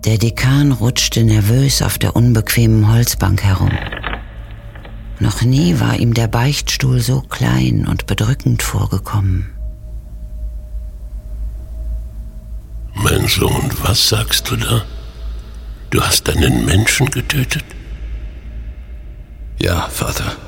Der Dekan rutschte nervös auf der unbequemen Holzbank herum. Noch nie war ihm der Beichtstuhl so klein und bedrückend vorgekommen. Mein Sohn, was sagst du da? Du hast einen Menschen getötet? Ja, Vater.